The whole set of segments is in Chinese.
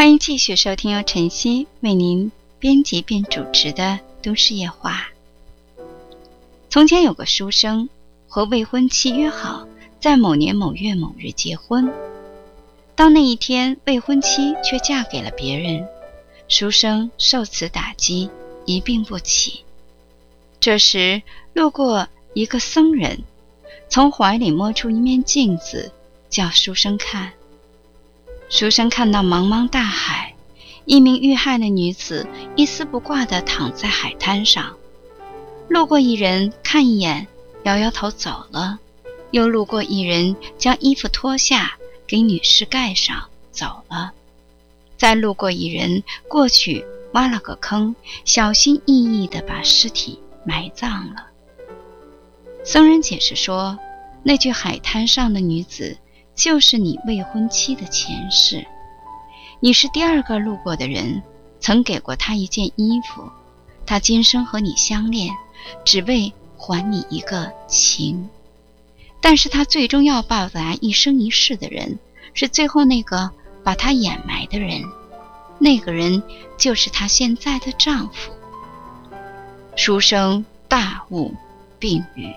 欢迎继续收听由晨曦为您编辑并主持的都市夜话。从前有个书生和未婚妻约好在某年某月某日结婚，到那一天未婚妻却嫁给了别人，书生受此打击一病不起。这时路过一个僧人，从怀里摸出一面镜子叫书生看。书生看到茫茫大海，一名遇害的女子一丝不挂地躺在海滩上。路过一人看一眼，摇摇头走了，又路过一人将衣服脱下给女士盖上走了，再路过一人过去挖了个坑，小心翼翼地把尸体埋葬了。僧人解释说，那具海滩上的女子就是你未婚妻的前世，你是第二个路过的人，曾给过她一件衣服，她今生和你相恋，只为还你一个情。但是她最终要报答一生一世的人，是最后那个把她掩埋的人，那个人就是她现在的丈夫。书生大悟并语。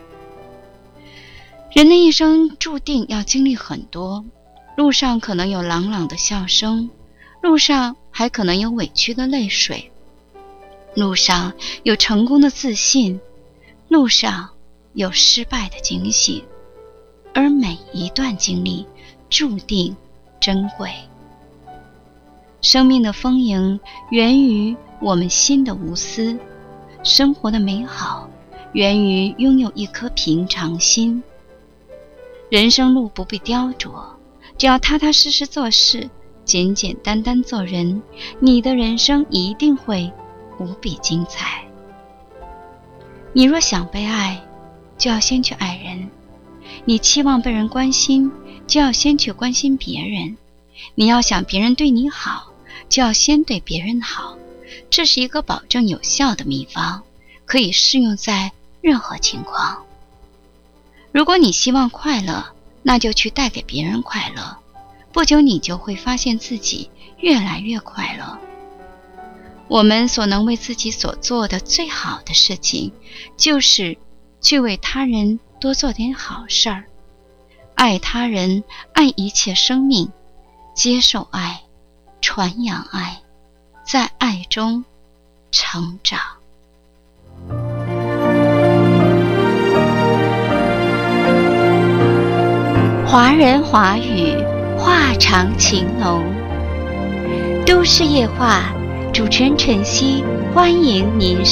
人的一生注定要经历很多，路上可能有朗朗的笑声，路上还可能有委屈的泪水，路上有成功的自信，路上有失败的警醒，而每一段经历注定珍贵。生命的丰盈源于我们心的无私，生活的美好源于拥有一颗平常心。人生路不必雕琢，只要踏踏实实做事，简简单单做人，你的人生一定会无比精彩。你若想被爱，就要先去爱人；你期望被人关心，就要先去关心别人；你要想别人对你好，就要先对别人好。这是一个保证有效的秘方，可以适用在任何情况。如果你希望快乐，那就去带给别人快乐，不久你就会发现自己越来越快乐。我们所能为自己所做的最好的事情，就是去为他人多做点好事儿。爱他人，爱一切生命，接受爱，传扬爱，在爱中成长。华人华语，话长情浓。都市夜话，主持人晨曦，欢迎您